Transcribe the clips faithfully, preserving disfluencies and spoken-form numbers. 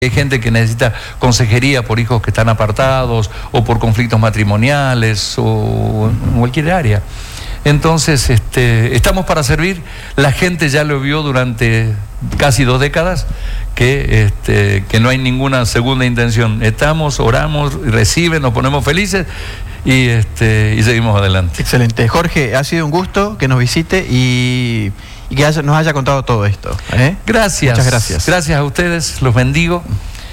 Hay gente que necesita consejería por hijos que están apartados o por conflictos matrimoniales o en cualquier área. Entonces, este, estamos para servir. La gente ya lo vio durante casi dos décadas que, este, que no hay ninguna segunda intención. Estamos, oramos, reciben, nos ponemos felices y, este, y seguimos adelante. Excelente. Jorge, ha sido un gusto que nos visite y... y que haya, nos haya contado todo esto. ¿eh? Gracias. Muchas gracias. Gracias a ustedes, los bendigo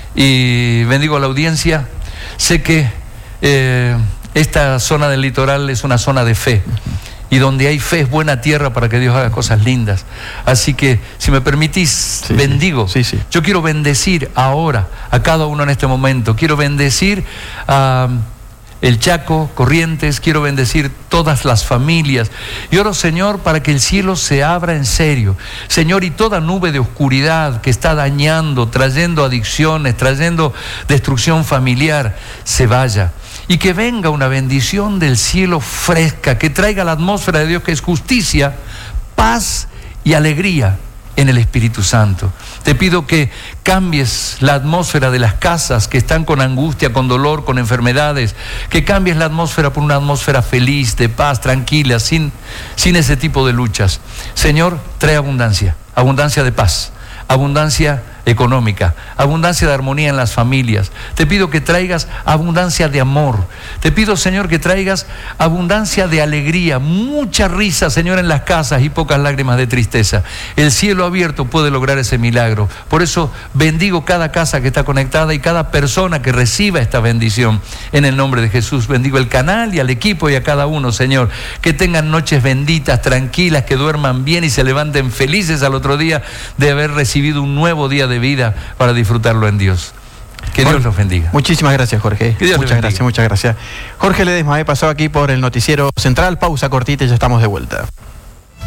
y bendigo a la audiencia. Sé que eh, esta zona del litoral es una zona de fe y donde hay fe es buena tierra para que Dios haga cosas lindas. Así que, si me permitís, sí, bendigo. Sí, sí. Yo quiero bendecir ahora a cada uno en este momento. Quiero bendecir a... el Chaco, Corrientes, quiero bendecir todas las familias. Y oro, Señor, para que el cielo se abra en serio. Señor, y toda nube de oscuridad que está dañando, trayendo adicciones, trayendo destrucción familiar, se vaya. Y que venga una bendición del cielo fresca, que traiga la atmósfera de Dios, que es justicia, paz y alegría en el Espíritu Santo. Te pido que cambies la atmósfera de las casas que están con angustia, con dolor, con enfermedades, que cambies la atmósfera por una atmósfera feliz, de paz, tranquila, sin, sin ese tipo de luchas. Señor, trae abundancia, abundancia de paz, abundancia económica, abundancia de armonía en las familias. Te pido que traigas abundancia de amor. Te pido, Señor, que traigas abundancia de alegría, mucha risa, Señor, en las casas y pocas lágrimas de tristeza. El cielo abierto puede lograr ese milagro. Por eso bendigo cada casa que está conectada y cada persona que reciba esta bendición. En el nombre de Jesús, bendigo el canal y al equipo y a cada uno, Señor. Que tengan noches benditas, tranquilas, que duerman bien y se levanten felices al otro día de haber recibido un nuevo día de vida para disfrutarlo en Dios. Que Dios los bendiga. Muchísimas gracias, Jorge. Que Dios muchas gracias, muchas gracias. Jorge Ledesma, pasó aquí por el Noticiero Central. Pausa cortita y ya estamos de vuelta.